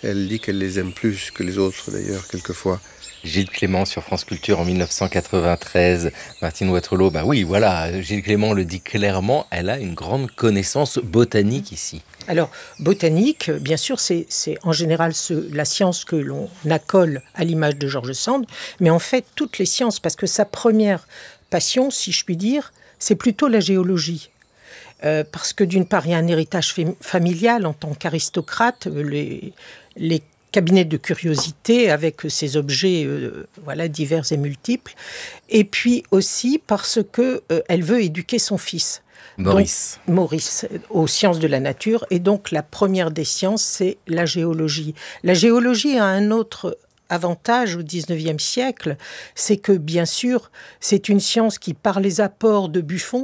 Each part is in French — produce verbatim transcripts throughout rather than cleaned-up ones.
Elle dit qu'elle les aime plus que les autres, d'ailleurs, quelquefois. Gilles Clément sur France Culture en mille neuf cent quatre-vingt-treize. Martine Waterloo, bah oui, voilà, Gilles Clément le dit clairement, elle a une grande connaissance botanique ici. Alors, botanique, bien sûr, c'est, c'est en général ce, la science que l'on accole à l'image de George Sand, mais en fait, toutes les sciences, parce que sa première passion, si je puis dire, c'est plutôt la géologie. Euh, parce que d'une part, il y a un héritage familial en tant qu'aristocrate, les, les cabinets de curiosité avec ces objets euh, voilà, divers et multiples, et puis aussi parce qu'elle euh, veut éduquer son fils. Maurice. Donc, Maurice, aux sciences de la nature. Et donc, la première des sciences, c'est la géologie. La géologie a un autre avantage au dix-neuvième siècle, c'est que, bien sûr, c'est une science qui, par les apports de Buffon,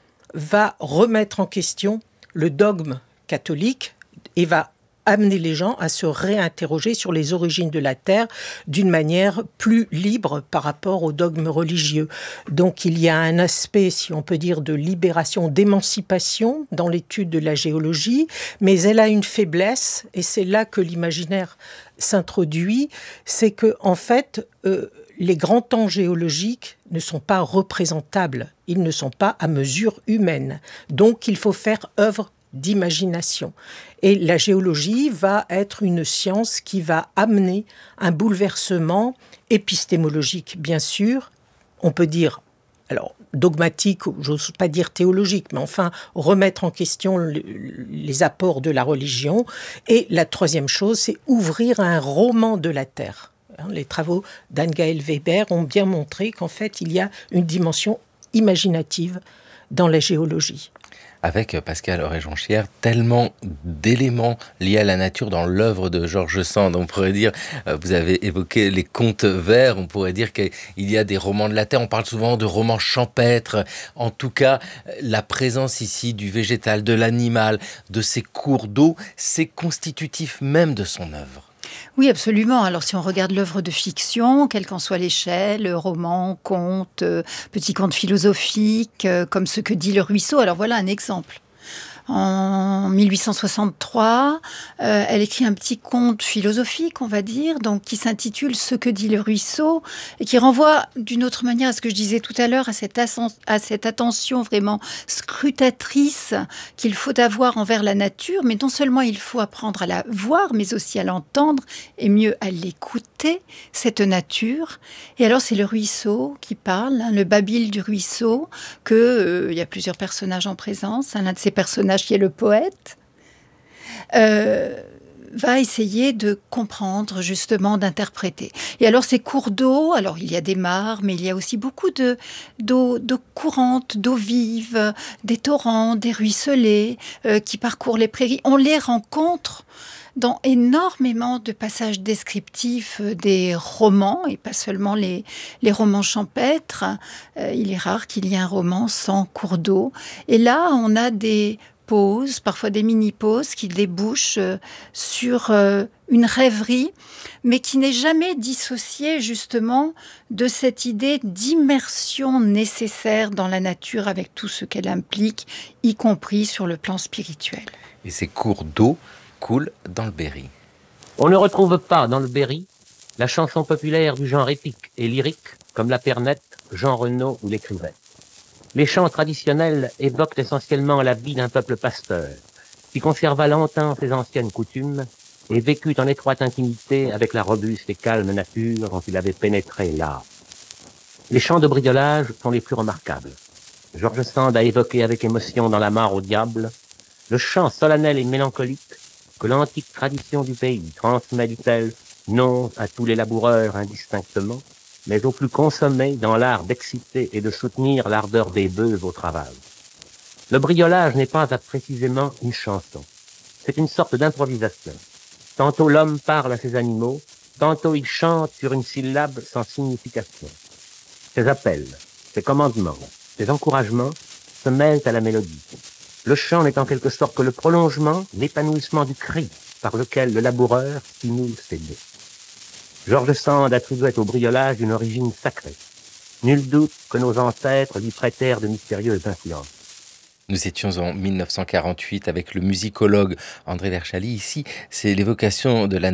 va remettre en question le dogme catholique et va amener les gens à se réinterroger sur les origines de la Terre d'une manière plus libre par rapport au dogme religieux. Donc il y a un aspect, si on peut dire, de libération, d'émancipation dans l'étude de la géologie, mais elle a une faiblesse, et c'est là que l'imaginaire s'introduit, c'est que en fait, euh, les grands temps géologiques ne sont pas représentables, ils ne sont pas à mesure humaine. Donc il faut faire œuvre d'imagination. Et la géologie va être une science qui va amener un bouleversement épistémologique, bien sûr. On peut dire, alors dogmatique, j'ose pas dire théologique, mais enfin remettre en question le, les apports de la religion. Et la troisième chose, c'est ouvrir un roman de la Terre. Les travaux d'Anne-Gaëlle Weber ont bien montré qu'en fait, il y a une dimension imaginative dans la géologie. Avec Pascal Auret-Jonchière, tellement d'éléments liés à la nature dans l'œuvre de George Sand. On pourrait dire, vous avez évoqué les contes vers, on pourrait dire qu'il y a des romans de la terre, on parle souvent de romans champêtres. En tout cas, la présence ici du végétal, de l'animal, de ces cours d'eau, c'est constitutif même de son œuvre. Oui, absolument. Alors, si on regarde l'œuvre de fiction, quelle qu'en soit l'échelle, roman, conte, euh, petit conte philosophique, euh, comme ce que dit le ruisseau. Alors, voilà un exemple. En mille huit cent soixante-trois, euh, elle écrit un petit conte philosophique, on va dire, donc qui s'intitule « Ce que dit le ruisseau » et qui renvoie d'une autre manière à ce que je disais tout à l'heure, à cette, à cette attention vraiment scrutatrice qu'il faut avoir envers la nature, mais non seulement il faut apprendre à la voir, mais aussi à l'entendre et mieux à l'écouter, cette nature. Et alors c'est le ruisseau qui parle, hein, le babil du ruisseau, que euh, il y a plusieurs personnages en présence, hein, l'un de ces personnages qui est le poète, euh, va essayer de comprendre, justement, d'interpréter. Et alors, ces cours d'eau, alors il y a des mares, mais il y a aussi beaucoup de, d'eau, d'eau courante, d'eau vive, des torrents, des ruisselets euh, qui parcourent les prairies. On les rencontre dans énormément de passages descriptifs des romans, et pas seulement les, les romans champêtres. Euh, il est rare qu'il y ait un roman sans cours d'eau. Et là, on a des pauses, parfois des mini-pauses, qui débouchent euh, sur euh, une rêverie, mais qui n'est jamais dissociée justement de cette idée d'immersion nécessaire dans la nature avec tout ce qu'elle implique, y compris sur le plan spirituel. Et ces cours d'eau coulent dans le Berry. On ne retrouve pas dans le Berry la chanson populaire du genre épique et lyrique, comme la Pernette, Jean Renaud ou l'écrivain. Les chants traditionnels évoquent essentiellement la vie d'un peuple pasteur, qui conserva longtemps ses anciennes coutumes et vécut en étroite intimité avec la robuste et calme nature dont il avait pénétré l'âme. Les chants de briolage sont les plus remarquables. George Sand a évoqué avec émotion dans La mare au diable le chant solennel et mélancolique que l'antique tradition du pays transmet, dit-elle, non à tous les laboureurs indistinctement, mais aux plus consommés dans l'art d'exciter et de soutenir l'ardeur des bœufs au travail. Le briolage n'est pas précisément une chanson. C'est une sorte d'improvisation. Tantôt l'homme parle à ses animaux, tantôt il chante sur une syllabe sans signification. Ses appels, ses commandements, ses encouragements se mêlent à la mélodie. Le chant n'est en quelque sorte que le prolongement, l'épanouissement du cri par lequel le laboureur stimule ses bœufs. George Sand attribuait au briolage une origine sacrée. Nul doute que nos ancêtres lui prêtèrent de mystérieuses influences. Nous étions en mille neuf cent quarante-huit avec le musicologue André Verschali. Ici, c'est l'évocation de la